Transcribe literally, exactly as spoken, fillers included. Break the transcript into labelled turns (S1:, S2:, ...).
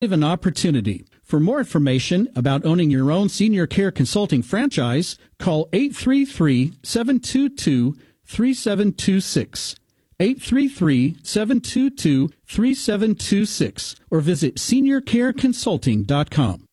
S1: an opportunity. For more information about owning your own senior care consulting franchise, call eight three three, seven two two, three seven two six. eight three three, seven two two, three seven two six or visit senior care consulting dot com.